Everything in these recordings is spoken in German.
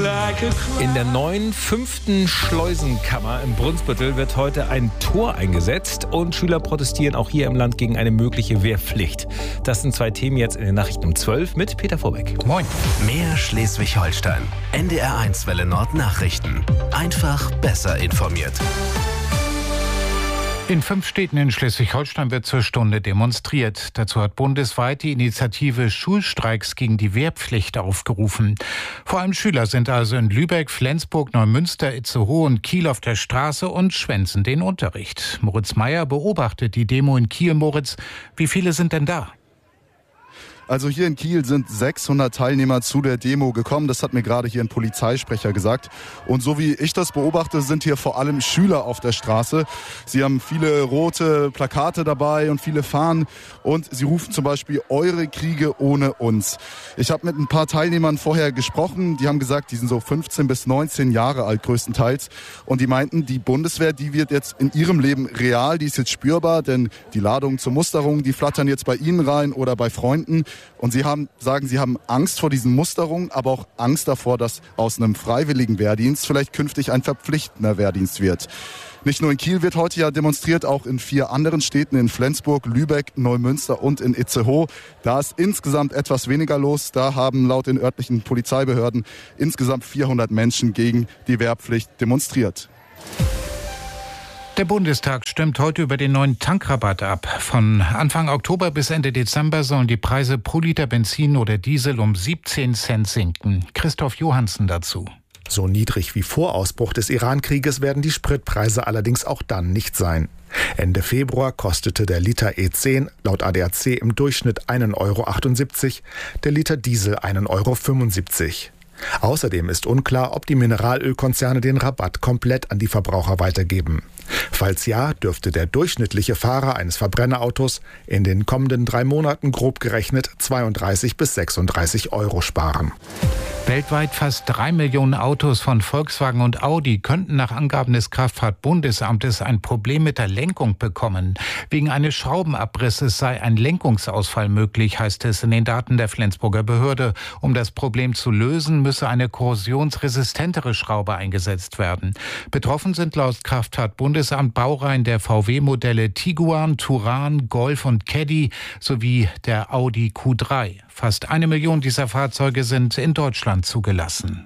In der neuen 5. Schleusenkammer im Brunsbüttel wird heute ein Tor eingesetzt und Schüler protestieren auch hier im Land gegen eine mögliche Wehrpflicht. Das sind 2 Themen jetzt in den Nachrichten um 12 mit Peter Vorbeck. Moin. Mehr Schleswig-Holstein. NDR1 Welle Nord Nachrichten. Einfach besser informiert. In 5 Städten in Schleswig-Holstein wird zur Stunde demonstriert. Dazu hat bundesweit die Initiative Schulstreiks gegen die Wehrpflicht aufgerufen. Vor allem Schüler sind also in Lübeck, Flensburg, Neumünster, Itzehoe und Kiel auf der Straße und schwänzen den Unterricht. Moritz Meyer beobachtet die Demo in Kiel. Moritz, wie viele sind denn da? Also hier in Kiel sind 600 Teilnehmer zu der Demo gekommen. Das hat mir gerade hier ein Polizeisprecher gesagt. Und so wie ich das beobachte, sind hier vor allem Schüler auf der Straße. Sie haben viele rote Plakate dabei und viele Fahnen. Und sie rufen zum Beispiel "Eure Kriege ohne uns". Ich habe mit ein paar Teilnehmern vorher gesprochen. Die haben gesagt, die sind so 15 bis 19 Jahre alt größtenteils. Und die meinten, die Bundeswehr, die wird jetzt in ihrem Leben real. Die ist jetzt spürbar, denn die Ladungen zur Musterung, die flattern jetzt bei ihnen rein oder bei Freunden. Und sie sagen, sie haben Angst vor diesen Musterungen, aber auch Angst davor, dass aus einem freiwilligen Wehrdienst vielleicht künftig ein verpflichtender Wehrdienst wird. Nicht nur in Kiel wird heute ja demonstriert, auch in 4 anderen Städten, in Flensburg, Lübeck, Neumünster und in Itzehoe. Da ist insgesamt etwas weniger los. Da haben laut den örtlichen Polizeibehörden insgesamt 400 Menschen gegen die Wehrpflicht demonstriert. Der Bundestag stimmt heute über den neuen Tankrabatt ab. Von Anfang Oktober bis Ende Dezember sollen die Preise pro Liter Benzin oder Diesel um 17 Cent sinken. Christoph Johansen dazu. So niedrig wie vor Ausbruch des Iran-Krieges werden die Spritpreise allerdings auch dann nicht sein. Ende Februar kostete der Liter E10 laut ADAC im Durchschnitt 1,78 €, der Liter Diesel 1,75 €. Außerdem ist unklar, ob die Mineralölkonzerne den Rabatt komplett an die Verbraucher weitergeben. Falls ja, dürfte der durchschnittliche Fahrer eines Verbrennerautos in den kommenden 3 Monaten grob gerechnet 32 bis 36 € sparen. Weltweit fast 3 Millionen Autos von Volkswagen und Audi könnten nach Angaben des Kraftfahrtbundesamtes ein Problem mit der Lenkung bekommen. Wegen eines Schraubenabrisses sei ein Lenkungsausfall möglich, heißt es in den Daten der Flensburger Behörde. Um das Problem zu lösen, müsse eine korrosionsresistentere Schraube eingesetzt werden. Betroffen sind laut Kraftfahrtbundesamt Baureihen der VW-Modelle Tiguan, Touran, Golf und Caddy sowie der Audi Q3. Fast 1 Million dieser Fahrzeuge sind in Deutschland zugelassen.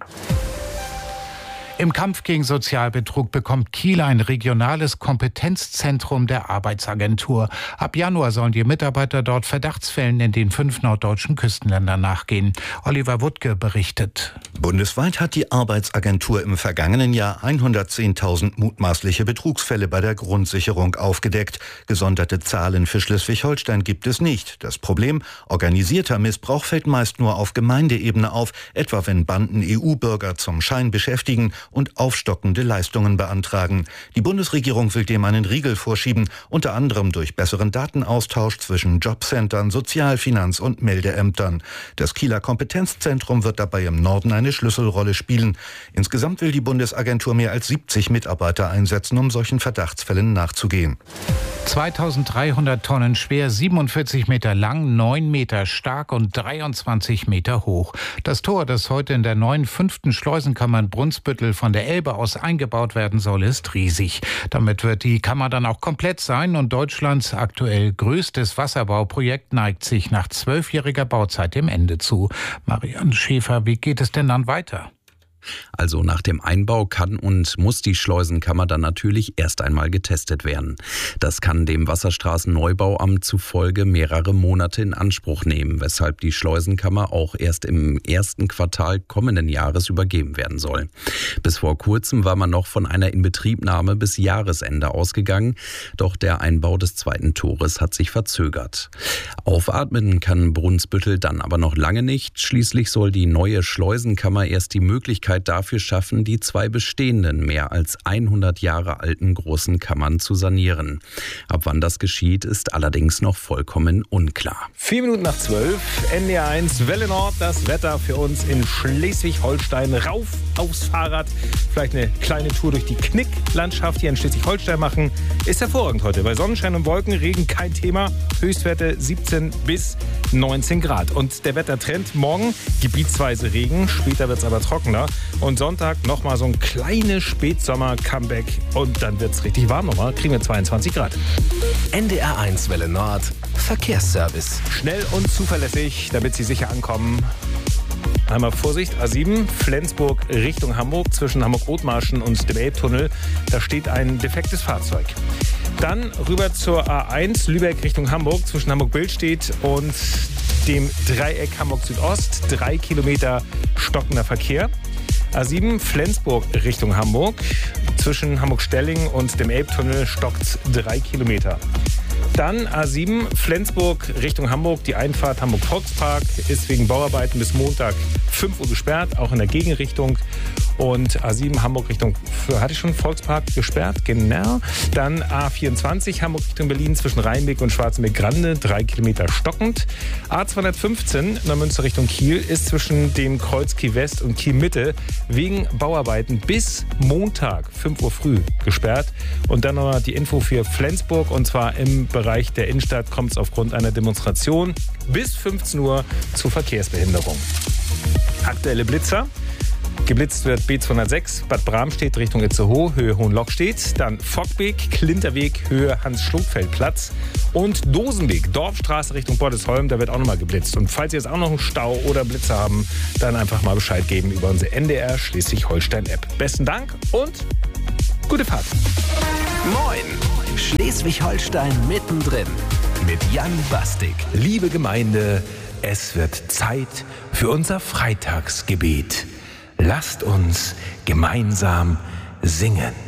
Im Kampf gegen Sozialbetrug bekommt Kiel ein regionales Kompetenzzentrum der Arbeitsagentur. Ab Januar sollen die Mitarbeiter dort Verdachtsfällen in den 5 norddeutschen Küstenländern nachgehen. Oliver Wuttke berichtet. Bundesweit hat die Arbeitsagentur im vergangenen Jahr 110.000 mutmaßliche Betrugsfälle bei der Grundsicherung aufgedeckt. Gesonderte Zahlen für Schleswig-Holstein gibt es nicht. Das Problem: organisierter Missbrauch fällt meist nur auf Gemeindeebene auf, etwa wenn Banden EU-Bürger zum Schein beschäftigen und aufstockende Leistungen beantragen. Die Bundesregierung will dem einen Riegel vorschieben, unter anderem durch besseren Datenaustausch zwischen Jobcentern, Sozial-, Finanz- und Meldeämtern. Das Kieler Kompetenzzentrum wird dabei im Norden eine Schlüsselrolle spielen. Insgesamt will die Bundesagentur mehr als 70 Mitarbeiter einsetzen, um solchen Verdachtsfällen nachzugehen. 2300 Tonnen schwer, 47 Meter lang, 9 Meter stark und 23 Meter hoch. Das Tor, das heute in der neuen 5. Schleusenkammer in Brunsbüttel von der Elbe aus eingebaut werden soll, ist riesig. Damit wird die Kammer dann auch komplett sein und Deutschlands aktuell größtes Wasserbauprojekt neigt sich nach 12-jähriger Bauzeit dem Ende zu. Marianne Schäfer, wie geht es denn dann weiter? Also nach dem Einbau kann und muss die Schleusenkammer dann natürlich erst einmal getestet werden. Das kann dem Wasserstraßenneubauramt zufolge mehrere Monate in Anspruch nehmen, weshalb die Schleusenkammer auch erst im 1. Quartal kommenden Jahres übergeben werden soll. Bis vor kurzem war man noch von einer Inbetriebnahme bis Jahresende ausgegangen, doch der Einbau des 2. Tores hat sich verzögert. Aufatmen kann Brunsbüttel dann aber noch lange nicht. Schließlich soll die neue Schleusenkammer erst die Möglichkeit dafür schaffen, die 2 bestehenden, mehr als 100 Jahre alten großen Kammern zu sanieren. Ab wann das geschieht, ist allerdings noch vollkommen unklar. 4 Minuten nach 12, NDR1 Welle Nord, das Wetter für uns in Schleswig-Holstein. Rauf aufs Fahrrad, vielleicht eine kleine Tour durch die Knicklandschaft hier in Schleswig-Holstein machen. Ist hervorragend heute. Bei Sonnenschein und Wolken, Regen kein Thema. Höchstwerte 17 bis 19 Grad. Und der Wettertrend: morgen gebietsweise Regen, später wird es aber trockener. Und Sonntag nochmal so ein kleines Spätsommer-Comeback. Und dann wird es richtig warm nochmal. Kriegen wir 22 Grad. NDR1 Welle Nord. Verkehrsservice. Schnell und zuverlässig, damit Sie sicher ankommen. Einmal Vorsicht, A7, Flensburg Richtung Hamburg, zwischen Hamburg-Othmarschen und dem Elbtunnel. Da steht ein defektes Fahrzeug. Dann rüber zur A1, Lübeck Richtung Hamburg, zwischen Hamburg-Billstedt und dem Dreieck Hamburg-Südost. 3 Kilometer stockender Verkehr. A7, Flensburg Richtung Hamburg, zwischen Hamburg-Stelling und dem Elbtunnel stockt 3 Kilometer. Dann A7 Flensburg Richtung Hamburg. Die Einfahrt Hamburg-Volkspark ist wegen Bauarbeiten bis Montag 5 Uhr gesperrt, auch in der Gegenrichtung. Und A7 Hamburg Richtung, hatte ich schon Volkspark gesperrt? Genau. Dann A24 Hamburg Richtung Berlin zwischen Rheinbeck und Schwarzenbeck-Grande, 3 Kilometer stockend. A215 Neumünster Richtung Kiel ist zwischen dem Kreuz Kiel West und Kiel Mitte wegen Bauarbeiten bis Montag 5 Uhr früh gesperrt. Und dann noch die Info für Flensburg, und zwar im Bereich der Innenstadt kommt es aufgrund einer Demonstration bis 15 Uhr zu Verkehrsbehinderung. Aktuelle Blitzer. Geblitzt wird B206, Bad Bramstedt Richtung Itzehoe, Höhe Hohenlockstedt. Dann Fockbeek, Klinterweg, Höhe Hans-Schlotfeld-Platz. Und Dosenweg, Dorfstraße Richtung Bordesholm, da wird auch nochmal geblitzt. Und falls Sie jetzt auch noch einen Stau oder Blitzer haben, dann einfach mal Bescheid geben über unsere NDR Schleswig-Holstein-App. Besten Dank und gute Fahrt. Moin! Schleswig-Holstein mittendrin mit Jan Bastik. Liebe Gemeinde, es wird Zeit für unser Freitagsgebet. Lasst uns gemeinsam singen.